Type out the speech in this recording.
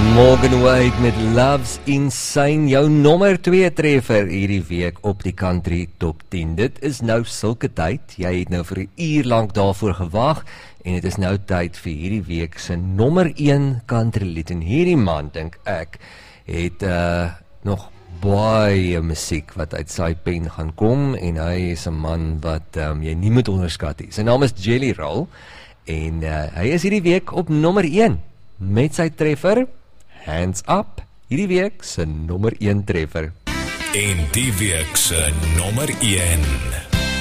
Morgan Wade met Love's Insane, jou nommer 2 treffer hierdie week op die country top 10. Dit is nou sulke tyd, jy het nou vir 'n uur lank daarvoor gewag en dit is nou tyd vir hierdie week se nommer 1 country lied. En hierdie man, dink ek, het nog baie musiek wat uit sy pen gaan kom en hy is 'n man wat jy nie moet onderskat nie. Sy naam is Jelly Roll en hy is hierdie week op nommer 1 met sy treffer Hands Up, hierdie week se nommer 1 treffer. En die week se nommer 1